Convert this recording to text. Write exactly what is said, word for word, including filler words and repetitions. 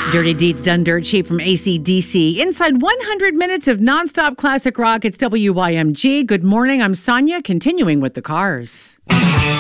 Dirty Deeds Done Dirt Cheap from A C D C. Inside one hundred minutes of nonstop classic rock, it's W Y M G. Good morning, I'm Sonia, continuing with the cars.